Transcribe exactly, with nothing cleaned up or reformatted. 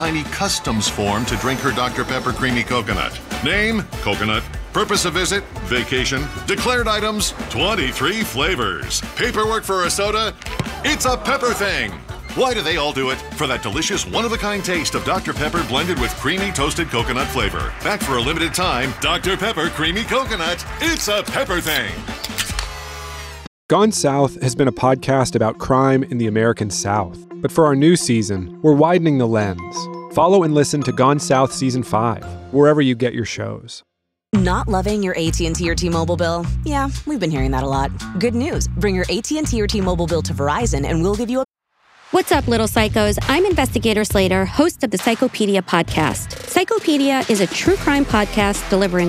Tiny customs form to drink her Doctor Pepper Creamy Coconut. Name, coconut. Purpose of visit, vacation. Declared items, twenty-three flavors. Paperwork for a soda, it's a pepper thing. Why do they all do it? For that delicious one-of-a-kind taste of Doctor Pepper blended with creamy toasted coconut flavor. Back for a limited time, Doctor Pepper Creamy Coconut, it's a pepper thing. Gone South has been a podcast about crime in the American South. But for our new season, we're widening the lens. Follow and listen to Gone South Season five, wherever you get your shows. Not loving your A T and T or T-Mobile bill? Yeah, we've been hearing that a lot. Good news. Bring your A T and T or T-Mobile bill to Verizon and we'll give you a... What's up, little psychos? I'm Investigator Slater, host of the Psychopedia podcast. Psychopedia is a true crime podcast delivering